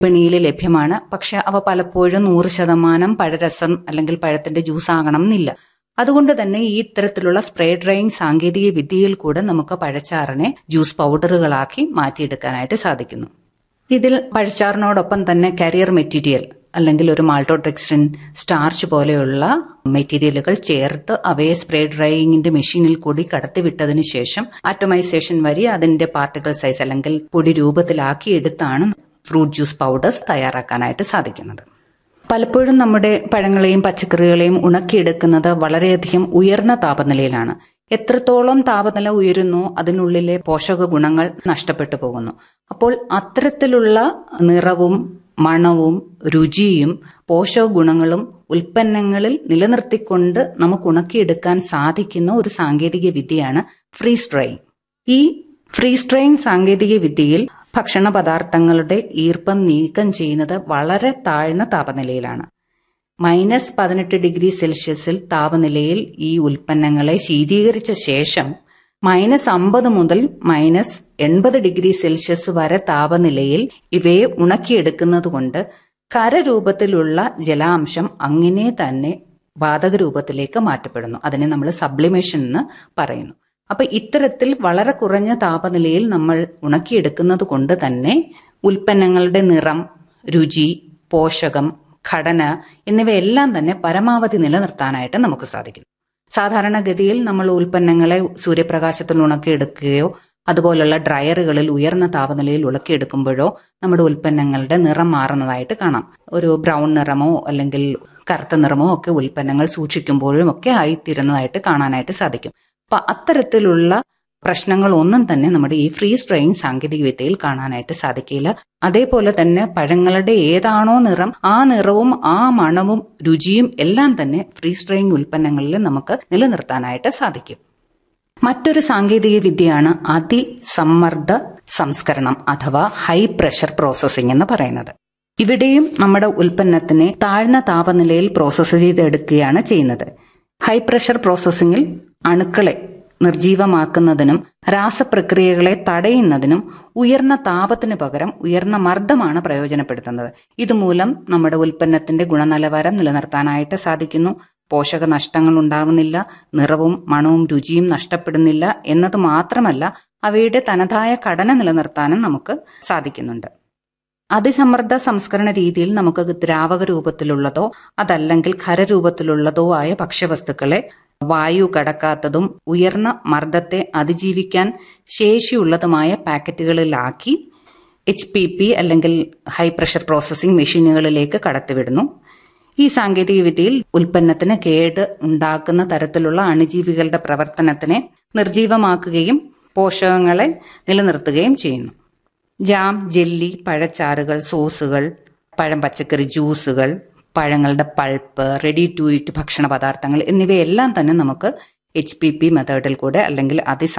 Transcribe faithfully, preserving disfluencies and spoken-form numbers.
വിപണിയിൽ ലഭ്യമാണ്. പക്ഷെ അവ പലപ്പോഴും നൂറ് ശതമാനം പഴരസം അല്ലെങ്കിൽ പഴത്തിന്റെ ജ്യൂസ് ആകണം എന്നില്ല. അതുകൊണ്ട് തന്നെ ഈ ഇത്തരത്തിലുള്ള സ്പ്രേ ഡ്രൈയിങ് സാങ്കേതിക വിദ്യയിൽ കൂടെ നമുക്ക് പഴച്ചാറിനെ ജ്യൂസ് പൗഡറുകളാക്കി മാറ്റിയെടുക്കാനായിട്ട് സാധിക്കുന്നു. ഇതിൽ പഴച്ചാറിനോടൊപ്പം തന്നെ കരിയർ മെറ്റീരിയൽ അല്ലെങ്കിൽ ഒരു മാൾട്ടോട്രിക്സിൻ, സ്റ്റാർച്ച് പോലെയുള്ള മെറ്റീരിയലുകൾ ചേർത്ത് അവയെ സ്പ്രേ ഡ്രൈയിങ്ങിന്റെ മെഷീനിൽ കൂടി കടത്തിവിട്ടതിനു ശേഷം ആറ്റോമൈസേഷൻ വഴി അതിന്റെ പാർട്ടിക്കിൾ സൈസ് അല്ലെങ്കിൽ പൊടി രൂപത്തിലാക്കിയെടുത്താണ് ഫ്രൂട്ട് ജ്യൂസ് പൗഡേഴ്സ് തയ്യാറാക്കാനായിട്ട് സാധിക്കുന്നത്. പലപ്പോഴും നമ്മുടെ പഴങ്ങളെയും പച്ചക്കറികളെയും ഉണക്കിയെടുക്കുന്നത് വളരെയധികം ഉയർന്ന താപനിലയിലാണ്. എത്രത്തോളം താപനില ഉയരുന്നോ അതിനുള്ളിലെ പോഷക ഗുണങ്ങൾ നഷ്ടപ്പെട്ടു പോകുന്നു. അപ്പോൾ അത്തരത്തിലുള്ള നിറവും മണവും രുചിയും പോഷക ഗുണങ്ങളും ഉൽപ്പന്നങ്ങളിൽ നിലനിർത്തിക്കൊണ്ട് നമുക്ക് ഉണക്കിയെടുക്കാൻ സാധിക്കുന്ന ഒരു സാങ്കേതിക വിദ്യയാണ് ഫ്രീസ് ഡ്രൈയിങ്. ഈ ഫ്രീസ് ഡ്രൈയിങ് സാങ്കേതിക വിദ്യയിൽ ഭക്ഷണ പദാർത്ഥങ്ങളുടെ ഈർപ്പം നീക്കം ചെയ്യുന്നത് വളരെ താഴ്ന്ന താപനിലയിലാണ്. മൈനസ് പതിനെട്ട് ഡിഗ്രി സെൽഷ്യസിൽ താപനിലയിൽ ഈ ഉൽപ്പന്നങ്ങളെ ശീതീകരിച്ച ശേഷം മൈനസ് അമ്പത് മുതൽ മൈനസ് എൺപത് ഡിഗ്രി സെൽഷ്യസ് വരെ താപനിലയിൽ ഇവയെ ഉണക്കിയെടുക്കുന്നത് കൊണ്ട് ഖരരൂപത്തിലുള്ള ജലാംശം അങ്ങനെ തന്നെ വാതക രൂപത്തിലേക്ക് മാറ്റപ്പെടുന്നു. അതിനെ നമ്മൾ സബ്ലിമേഷൻ എന്ന് പറയുന്നു. അപ്പൊ ഇത്തരത്തിൽ വളരെ കുറഞ്ഞ താപനിലയിൽ നമ്മൾ ഉണക്കിയെടുക്കുന്നത് കൊണ്ട് തന്നെ ഉൽപ്പന്നങ്ങളുടെ നിറം, രുചി, പോഷകം, ഘടന എന്നിവയെല്ലാം തന്നെ പരമാവധി നിലനിർത്താനായിട്ട് നമുക്ക് സാധിക്കും. സാധാരണഗതിയിൽ നമ്മൾ ഉൽപ്പന്നങ്ങളെ സൂര്യപ്രകാശത്തിൽ ഉണക്കിയെടുക്കുകയോ അതുപോലുള്ള ഡ്രയറുകളിൽ ഉയർന്ന താപനിലയിൽ ഉണക്കിയെടുക്കുമ്പോഴോ നമ്മുടെ ഉൽപ്പന്നങ്ങളുടെ നിറം മാറുന്നതായിട്ട് കാണാം. ഒരു ബ്രൗൺ നിറമോ അല്ലെങ്കിൽ കറുത്ത നിറമോ ഒക്കെ ഉൽപ്പന്നങ്ങൾ സൂക്ഷിക്കുമ്പോഴും ഒക്കെ ആയിത്തീരുന്നതായിട്ട് കാണാനായിട്ട് സാധിക്കും. അപ്പൊ അത്തരത്തിലുള്ള പ്രശ്നങ്ങളൊന്നും തന്നെ നമ്മുടെ ഈ ഫ്രീസ് ഡ്രൈയിങ് സാങ്കേതിക വിദ്യയിൽ കാണാനായിട്ട് സാധിക്കില്ല. അതേപോലെ തന്നെ പഴങ്ങളുടെ ഏതാണോ നിറം ആ നിറവും ആ മണവും രുചിയും എല്ലാം തന്നെ ഫ്രീസ് ഡ്രൈയിങ് ഉൽപ്പന്നങ്ങളിൽ നമുക്ക് നിലനിർത്താനായിട്ട് സാധിക്കും. മറ്റൊരു സാങ്കേതിക വിദ്യയാണ് അതിസമ്മർദ്ദ സംസ്കരണം അഥവാ ഹൈ പ്രഷർ പ്രോസസ്സിംഗ് എന്ന് പറയുന്നത്. ഇവിടെയും നമ്മുടെ ഉൽപ്പന്നത്തിനെ താഴ്ന്ന താപനിലയിൽ പ്രോസസ്സ് ചെയ്തെടുക്കുകയാണ് ചെയ്യുന്നത്. ഹൈ പ്രഷർ പ്രോസസ്സിംഗിൽ അണുക്കളെ നിർജീവമാക്കുന്നതിനും രാസപ്രക്രിയകളെ തടയുന്നതിനും ഉയർന്ന താപത്തിന് പകരം ഉയർന്ന മർദ്ദമാണ് പ്രയോജനപ്പെടുത്തുന്നത്. ഇതുമൂലം നമ്മുടെ ഉൽപ്പന്നത്തിന്റെ ഗുണനിലവാരം നിലനിർത്താനായിട്ട് സാധിക്കുന്നു. പോഷക നഷ്ടങ്ങൾ ഉണ്ടാവുന്നില്ല, നിറവും മണവും രുചിയും നഷ്ടപ്പെടുന്നില്ല എന്നത് മാത്രമല്ല അവയുടെ തനതായ ഘടന നിലനിർത്താനും നമുക്ക് സാധിക്കുന്നുണ്ട്. അതിസമ്മർദ്ദ സംസ്കരണ രീതിയിൽ നമുക്ക് ദ്രാവക രൂപത്തിലുള്ളതോ അതല്ലെങ്കിൽ ഖരരൂപത്തിലുള്ളതോ ആയ ഭക്ഷ്യവസ്തുക്കളെ വായു കടക്കാത്തതും ഉയർന്ന മർദ്ദത്തെ അതിജീവിക്കാൻ ശേഷിയുള്ളതുമായ പാക്കറ്റുകളിലാക്കി എച്ച് പി പി അല്ലെങ്കിൽ ഹൈ പ്രഷർ പ്രോസസ്സിംഗ് മെഷീനുകളിലേക്ക് കടത്തിവിടുന്നു. ഈ സാങ്കേതിക വിദ്യയിൽ ഉൽപ്പന്നത്തിന് കേട് ഉണ്ടാക്കുന്ന തരത്തിലുള്ള അണുജീവികളുടെ പ്രവർത്തനത്തിനെ നിർജീവമാക്കുകയും പോഷകങ്ങളെ നിലനിർത്തുകയും ചെയ്യുന്നു. ജാം, ജെല്ലി, പഴച്ചാറുകൾ, സോസുകൾ, പഴം പച്ചക്കറി ജ്യൂസുകൾ, പഴങ്ങളുടെ പൾപ്പ്, റെഡി ടു ഈറ്റ് ഭക്ഷണ പദാർത്ഥങ്ങൾ എന്നിവയെല്ലാം തന്നെ നമുക്ക് എച്ച് പി പി മെത്തേഡിൽ കൂടെ അല്ലെങ്കിൽ അതി